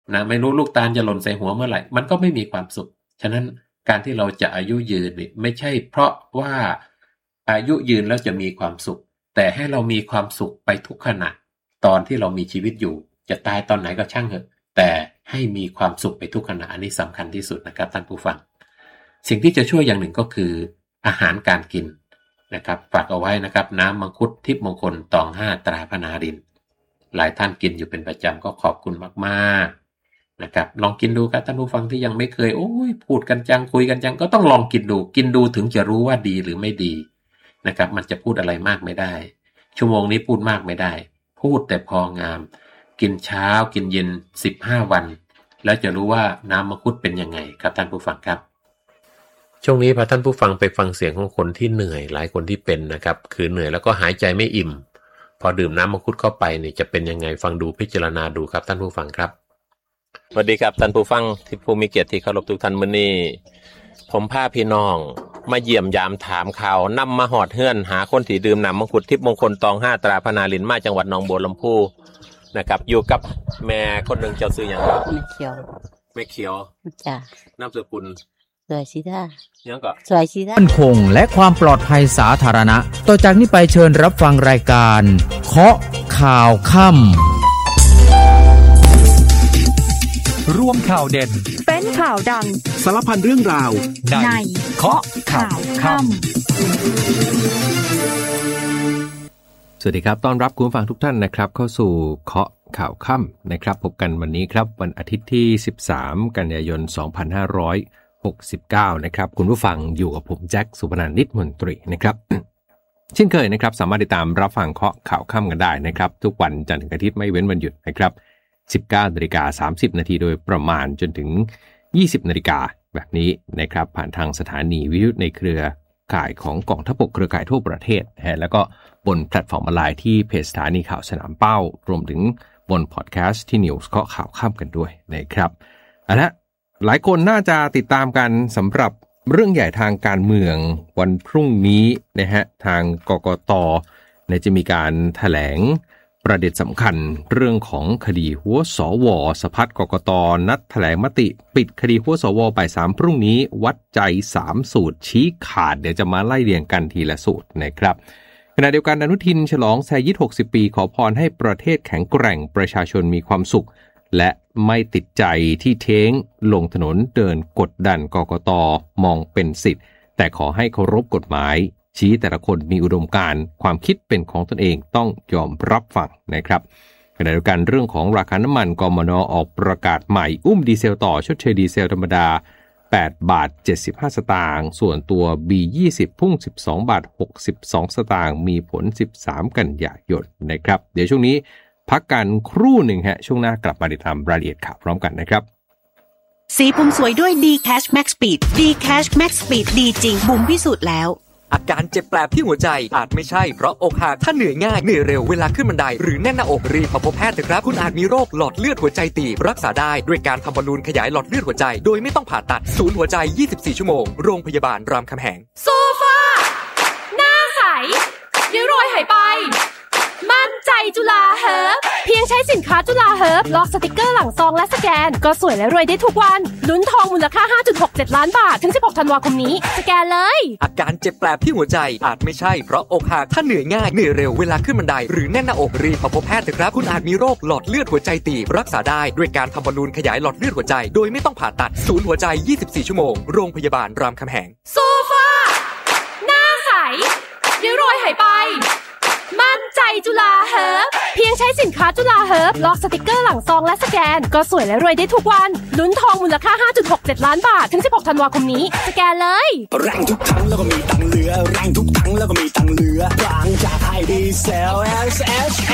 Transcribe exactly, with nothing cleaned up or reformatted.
นะไม่รู้ลูกตาลจะหล่นใส่หัวเมื่อไหร่มันก็ไม่มีความสุขฉะนั้นการที่เราจะอายุยืนนี่ไม่ใช่เพราะว่าอายุยืนแล้วจะมีความสุขแต่ให้เรามีความสุขไปทุกขณะตอนที่เรามีชีวิตอยู่จะตายตอนไหนก็ช่างเถอะแต่ให้มีความสุขไปทุกขณะอันนี้สำคัญที่สุดนะครับท่านผู้ฟังสิ่งที่จะช่วยอย่างหนึ่งก็คืออาหารการกินนะครับฝากเอาไว้นะครับน้ำมังคุดทิพย์มงคลตองห้าตราพนารินหลายท่านกินอยู่เป็นประจำก็ขอบคุณมากๆนะครับลองกินดูครับท่านผู้ฟังที่ยังไม่เคยโอ้ยพูดกันจังคุยกันจังก็ต้องลองกินดูกินดูถึงจะรู้ว่าดีหรือไม่ดีนะครับมันจะพูดอะไรมากไม่ได้ชั่วโมงนี้พูดมากไม่ได้พูดแต่พองามกินเช้ากินเย็นสิบห้าวันแล้วจะรู้ว่าน้ำมังคุดเป็นยังไงครับท่านผู้ฟังครับช่วงนี้พาท่านผู้ฟังไปฟังเสียงของคนที่เหนื่อยหลายคนที่เป็นนะครับคือเหนื่อยแล้วก็หายใจไม่อิ่มพอดื่มน้ำมังคุดเข้าไปนี่จะเป็นยังไงฟังดูพิจารณาดูครับท่านผู้ฟังครับสวัสดีครับท่านผู้ฟังที่ผู้มีเกียรติที่เคารพทุกท่านมื้อนี้ผมพาพี่น้องมาเยี่ยมยามถามข่าวนำมาหอดเฮือนหาคนที่ดื่มน้ำมังคุดทิพย์มงคลตองห้าตราพนารินมาจังหวัดหนองบัวลำพูนะครับอยู่กับแม่คนหนึ่งเจ้าซื้ออย่างครับแม่เขียวแม่เขียวจ้ะนามสกุลสวยสิท่ายังก็สวยสิท่ามั่นคงและความปลอดภัยสาธารณะต่อจากนี้ไปเชิญรับฟังรายการเคาะข่าวค่ำรวมข่าวเด่นเป็นข่าวดังสารพันเรื่องราวในเคาะข่าวค่ำสวัสดีครับต้อนรับคุณผู้ฟังทุกท่านนะครับเข้าสู่เคาะข่าวค่ำนะครับพบกันวันนี้ครับวันอาทิตย์ที่สิบสามกันยายนสองพันห้าร้อยหกสิบเก้านะครับคุณผู้ฟังอยู่กับผมแจ็คสุพนันท์นิจมนตรีนะครับ เช่นเคยนะครับสามารถติดตามรับฟังเคาะข่าวค่ำกันได้นะครับทุกวันจันทร์ถึงอาทิตย์ไม่เว้นวันหยุดนะครับสิบเก้านาฬิกาสามสิบนาทีโดยประมาณจนถึงยี่สิบนาฬิกาแบบนี้นะครับผ่านทางสถานีวิทยุในเครือข่ายของกองทัพบกเครือข่ายทั่วประเทศนะแล้วก็บนแพลตฟอร์มออนไลน์ที่เพจสถานีข่าวสนามเป้ารวมถึงบนพอดแคสต์ที่นิวส์เคาะข่าวค่ำกันด้วยนะครับเอาละหลายคนน่าจะติดตามกันสำหรับเรื่องใหญ่ทางการเมืองวันพรุ่งนี้นะฮะทางกกต.เนี่ยจะมีการแถลงประเด็นสำคัญเรื่องของคดีหัวสว.สภากกต.นัดแถลงมติปิดคดีหัวสว.บ่ายสามพรุ่งนี้วัดใจสามสูตรชี้ขาดเดี๋ยวจะมาไล่เรียงกันทีละสูตรนะครับขณะเดียวกันอนุทินฉลองแซยิดหกสิบปีขอพรให้ประเทศแข็งแกร่งประชาชนมีความสุขและไม่ติดใจที่เท้งลงถนนเดินกดดันกกต.มองเป็นสิทธิ์แต่ขอให้เคารพกฎหมายชี้แต่ละคนมีอุดมการณ์ความคิดเป็นของตนเองต้องยอมรับฟังนะครับขณะเดียวกันเรื่องของราคาน้ำมันกมน.ออกประกาศใหม่อุ้มดีเซลต่อชดเชยดีเซลธรรมดาแปดบาทเจ็ดสิบห้าสตางค์ส่วนตัว บี ยี่สิบ พุ่งสิบสองบาทหกสิบสองสตางค์มีผลสิบสามกันยายนนะครับเดี๋ยวช่วงนี้พักกันครู่หนึ่งฮะช่วงหน้ากลับมาติดตามรายละเอียดข่าวพร้อมกันนะครับสีผมสวยด้วย D-Cash Max Speed D-Cash Max Speed ดีจริงบุ๋มพิสูจน์แล้วอาการเจ็บแปลบที่หัวใจอาจไม่ใช่เพราะอกหักถ้าเหนื่อยง่ายเหนื่อยเร็วเวลาขึ้นบันไดหรือแน่นหน้าอกรีบมาพบแพทย์เถอะครับคุณอาจมีโรคหลอดเลือดหัวใจตีบรักษาได้ด้วยการทำบอลลูนขยายหลอดเลือดหัวใจโดยไม่ต้องผ่าตัดศูนย์หัวใจยี่สิบสี่ชั่วโมงโรงพยาบาลรามคำแหงโซฟาหน้าใสริ้วรอยหายไปมั่นใจจุฬาเฮิร์บเพียงใช้สินค้าจุฬาเฮิร์บลอกสติกเกอร์หลังซองและสแกนก็สวยและรวยได้ทุกวันลุ้นทองมูลค่า ห้าจุดหกเจ็ด ล้านบาทถึงสิบหกธันวาคมนี้สแกนเลยอาการเจ็บแปลบที่หัวใจอาจไม่ใช่เพราะอกหักถ้าเหนื่อยง่ายเหนื่อยเร็วเวลาขึ้นบันไดหรือแน่นหน้าอกรีบมาพบแพทย์เถอะครับคุณอาจมีโรคหลอดเลือดหัวใจตีบรักษาได้ด้วยการทำบอลลูนขยายหลอดเลือดหัวใจโดยไม่ต้องผ่าตัดศูนย์หัวใจยี่สิบสี่ชั่วโมงโรงพยาบาลรามคำแหงโซฟาหน้าใสริ้วรอยหายไปมั่นใจจุฬาเฮิร์บเพียงใช้สินค้าจุฬาเฮิร์บลอกสติกเกอร์หลังซองและสแกนก็สวยและรวยได้ทุกวันลุ้นทองมูลค่า ห้าจุดหกเจ็ด ล้านบาทถึงสิบหกธันวาคมนี้สแกนเลยแรงทุกครั้งแล้วก็มีตังค์เหลือแรงทุกครั้งแล้วก็มีตังค์เหลือบางจากไทยดีเซล เอส เอส